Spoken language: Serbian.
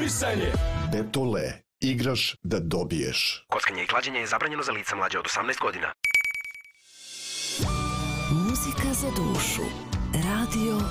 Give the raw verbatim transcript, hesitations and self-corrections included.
Sponzorisanje Betole, igraš da dobiješ. Kockanje i klađenje je zabranjeno za lica mlađe od osamnaest godina. Muzika za dušu. Radio